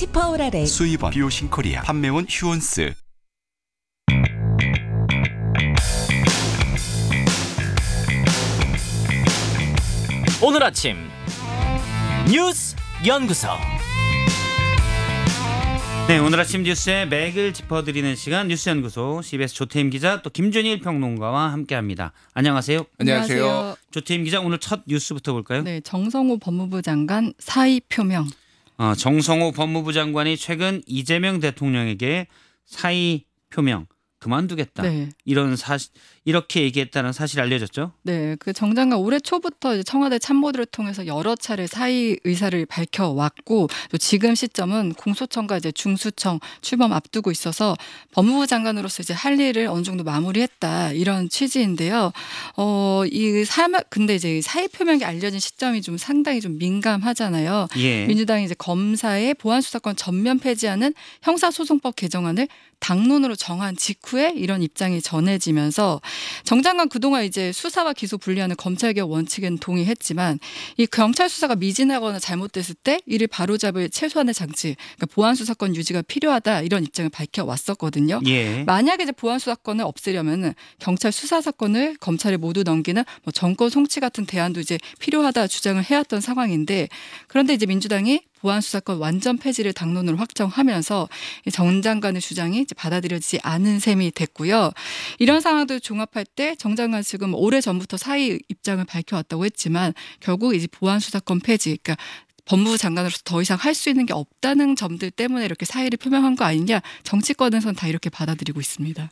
지퍼오라렉, 수입원 비오신코리아, 판매원 휴온스. 오늘 아침 뉴스 연구소. 네, 오늘 아침 뉴스의 맥을 짚어드리는 시간 뉴스연구소 CBS 조태임 기자 또 김준일 평론가와 함께합니다. 안녕하세요. 안녕하세요. 조태임 기자, 오늘 첫 뉴스부터 볼까요? 네, 정성호 법무부 장관 사의 표명. 정성호 법무부 장관이 최근 이재명 대통령에게 사의 표명 그만두겠다. 네. 이렇게 얘기했다는 사실이 알려졌죠. 네, 그 정 장관 올해 초부터 이제 청와대 참모들을 통해서 여러 차례 사의 의사를 밝혀왔고, 또 지금 시점은 공소청과 이제 중수청 출범 앞두고 있어서 법무부 장관으로서 이제 할 일을 어느 정도 마무리했다, 이런 취지인데요. 근데 이제 사의 표명이 알려진 시점이 좀 상당히 좀 민감하잖아요. 예. 민주당이 이제 검사의 보안수사권 전면 폐지하는 형사소송법 개정안을 당론으로 정한 직후에 이런 입장이 전해지면서 정 장관 그동안 이제 수사와 기소 분리하는 검찰개혁 원칙에는 동의했지만 이 경찰 수사가 미진하거나 잘못됐을 때 이를 바로잡을 최소한의 장치, 그러니까 보안수사권 유지가 필요하다, 이런 입장을 밝혀왔었거든요. 예. 만약에 이제 보안수사권을 없애려면 경찰 수사사건을 검찰에 모두 넘기는 뭐 정권 송치 같은 대안도 이제 필요하다 주장을 해왔던 상황인데, 그런데 이제 민주당이 보안수사권 완전 폐지를 당론으로 확정하면서 정 장관의 주장이 이제 받아들여지지 않은 셈이 됐고요. 이런 상황들 종합할 때 정 장관 지금 오래 전부터 사의 입장을 밝혀왔다고 했지만 결국 이제 보안수사권 폐지, 그러니까 법무부 장관으로서 더 이상 할 수 있는 게 없다는 점들 때문에 이렇게 사의를 표명한 거 아니냐, 정치권에서는 다 이렇게 받아들이고 있습니다.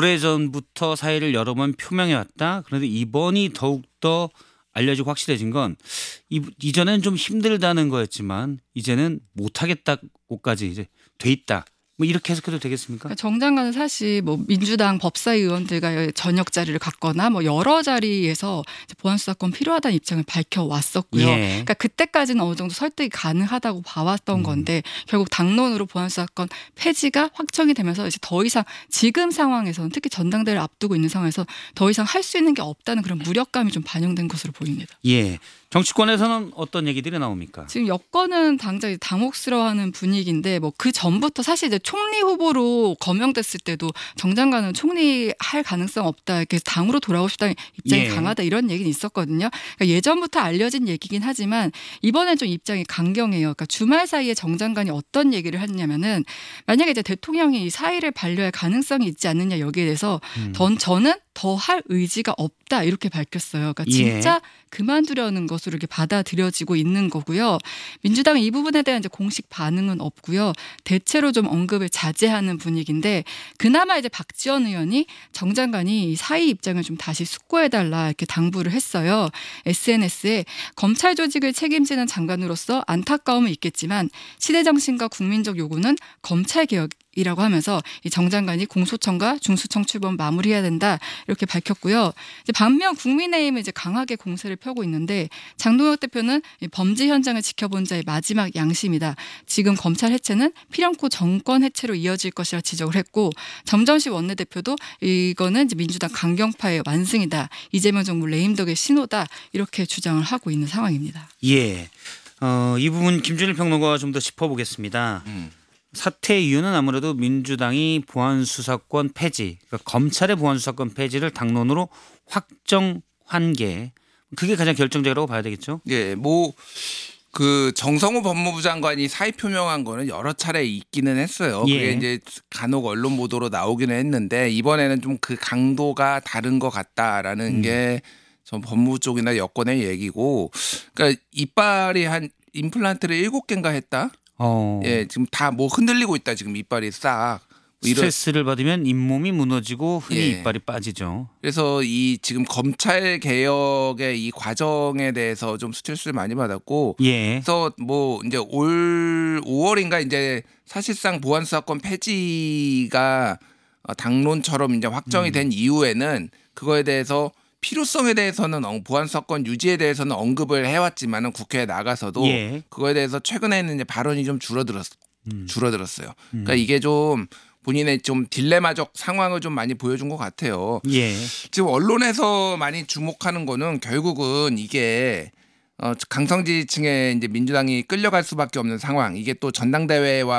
오래전부터 사의를 여러 번 표명해왔다. 그런데 이번이 더욱더 알려지고 확실해진 건 이전에는 좀 힘들다는 거였지만 이제는 못하겠다고까지 이제 돼 있다. 뭐 이렇게 해석해도 되겠습니까? 그러니까 정 장관은 사실 뭐 민주당 법사위 의원들과 저녁 자리를 갖거나 뭐 여러 자리에서 보안수사권 필요하다는 입장을 밝혀왔었고요. 예. 그러니까 그때까지는 어느 정도 설득이 가능하다고 봐왔던 건데 결국 당론으로 보안수사권 폐지가 확정이 되면서 이제 더 이상 지금 상황에서는, 특히 전당대회를 앞두고 있는 상황에서 더 이상 할 수 있는 게 없다는 그런 무력감이 좀 반영된 것으로 보입니다. 예. 정치권에서는 어떤 얘기들이 나옵니까? 지금 여권은 당장 당혹스러워하는 분위기인데, 뭐 그 전부터 사실 이제 총리 후보로 거명됐을 때도 정 장관은 총리 할 가능성 없다, 이렇게 당으로 돌아오고 싶다는 입장이 예. 강하다, 이런 얘기는 있었거든요. 그러니까 예전부터 알려진 얘기긴 하지만 이번엔 좀 입장이 강경해요. 그러니까 주말 사이에 정 장관이 어떤 얘기를 했냐면은, 만약에 이제 대통령이 이 사의를 반려할 가능성이 있지 않느냐, 여기에 대해서 저는 더 할 의지가 없다, 이렇게 밝혔어요. 그러니까 진짜 예. 그만두려는 것으로 이렇게 받아들여지고 있는 거고요. 민주당은 이 부분에 대한 이제 공식 반응은 없고요. 대체로 좀 언급을 자제하는 분위기인데, 그나마 이제 박지원 의원이 정 장관이 이 사의 입장을 좀 다시 숙고해달라, 이렇게 당부를 했어요. SNS에 검찰 조직을 책임지는 장관으로서 안타까움은 있겠지만 시대 정신과 국민적 요구는 검찰 개혁 이라고 하면서 이 정 장관이 공소청과 중수청 출범 마무리해야 된다, 이렇게 밝혔고요. 이제 반면 국민의힘은 이제 강하게 공세를 펴고 있는데, 장동혁 대표는 이 범죄 현장을 지켜본 자의 마지막 양심이다, 지금 검찰 해체는 필연코 정권 해체로 이어질 것이라 지적을 했고, 점점식 원내대표도 이거는 이제 민주당 강경파의 완승이다, 이재명 정부 레임덕의 신호다, 이렇게 주장을 하고 있는 상황입니다. 예. 이 부분 김준일 평론가와 좀 더 짚어보겠습니다. 사퇴 이유는 아무래도 민주당이 보안수사권 폐지, 그러니까 검찰의 보안수사권 폐지를 당론으로 확정한 게, 그게 가장 결정적이라고 봐야 되겠죠. 예, 뭐 그 정성호 법무부 장관이 사의 표명한 거는 여러 차례 있기는 했어요. 예. 그게 이제 간혹 언론 보도로 나오기는 했는데, 이번에는 좀 그 강도가 다른 것 같다라는 게 전 법무부 쪽이나 여권의 얘기고, 그러니까 이빨이 한 임플란트를 7개인가 했다. 예, 지금 다 뭐 흔들리고 있다, 지금 이빨이 싹. 스트레스를 받으면 잇몸이 무너지고 흔히 예. 이빨이 빠지죠. 그래서 이 지금 검찰 개혁의 이 과정에 대해서 좀 스트레스를 많이 받았고, 예. 그래서 뭐 이제 올 5월인가 이제 사실상 보안수사권 폐지가 당론처럼 이제 확정이 된 이후에는 그거에 대해서 필요성에 대해서는 보안수사권 유지에 대해서는 언급을 해왔지만은 국회에 나가서도 예. 그거에 대해서 최근에는 이제 발언이 좀 줄어들었어요. 그러니까 이게 좀 본인의 좀 딜레마적 상황을 좀 많이 보여준 것 같아요. 예. 지금 언론에서 많이 주목하는 거는 결국은 이게 강성지층에 이제 민주당이 끌려갈 수밖에 없는 상황. 이게 또 전당대회와